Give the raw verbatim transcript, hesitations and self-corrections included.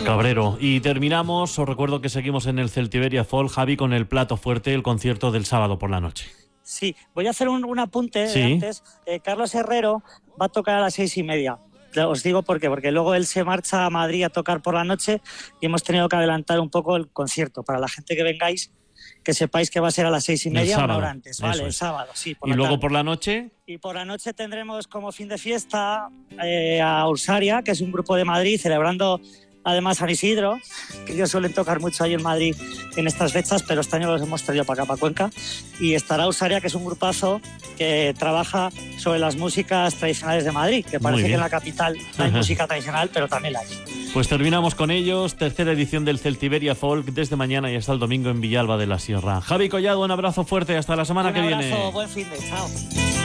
Cabrero. Y terminamos, os recuerdo que seguimos en el Celtiberia Folk, Javi, con el plato fuerte, el concierto del sábado por la noche. Sí, voy a hacer un, un apunte sí. de antes. Eh, Carlos Herrero va a tocar a las seis y media. Os digo por qué, porque luego él se marcha a Madrid a tocar por la noche y hemos tenido que adelantar un poco el concierto. Para la gente que vengáis, que sepáis que va a ser a las seis y media, una hora antes, ¿vale? El sábado, sí. Por ¿Y luego tarde. por la noche? Y por la noche tendremos como fin de fiesta eh, a Ursaria, que es un grupo de Madrid, celebrando además San Isidro, que ellos suelen tocar mucho ahí en Madrid en estas fechas, pero este año los hemos traído para acá, para Cuenca. Y estará Ursaria, que es un grupazo que trabaja sobre las músicas tradicionales de Madrid, que parece que en la capital no hay música tradicional, pero también la hay. Pues terminamos con ellos, tercera edición del Celtiberia Folk, desde mañana y hasta el domingo en Villalba de la Sierra. Javi Collado, un abrazo fuerte, hasta la semana un que abrazo, viene. Buen fin de, chao.